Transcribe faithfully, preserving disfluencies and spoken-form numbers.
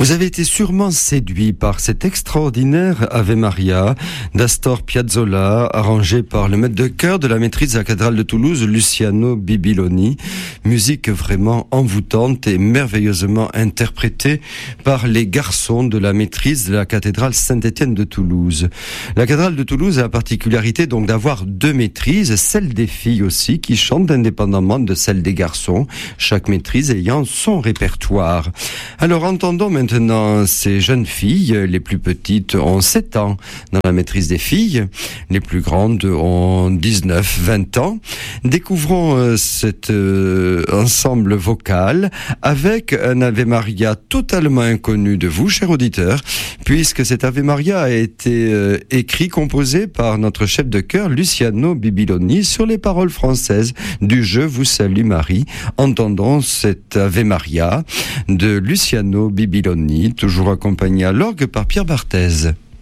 Vous avez été sûrement séduit par cet extraordinaire Ave Maria d'Astor Piazzolla, arrangé par le maître de chœur de la maîtrise de la cathédrale de Toulouse, Luciano Bibiloni. Musique vraiment envoûtante et merveilleusement interprétée par les garçons de la maîtrise de la cathédrale Saint-Étienne de Toulouse. La cathédrale de Toulouse a la particularité donc d'avoir deux maîtrises, celle des filles aussi, qui chantent indépendamment de celle des garçons, chaque maîtrise ayant son répertoire. Alors entendons maintenant ces jeunes filles. Les plus petites ont sept ans dans la maîtrise des filles, les plus grandes ont dix-neuf, vingt ans. Découvrons euh, cet euh, ensemble vocal avec un Ave Maria totalement inconnu de vous, chers auditeurs, puisque cet Ave Maria a été euh, écrit, composé par notre chef de chœur Luciano Bibiloni sur les paroles françaises du Je vous salue Marie. Entendons cet Ave Maria de Luciano Bibiloni, toujours accompagné à l'orgue par Pierre Barthez.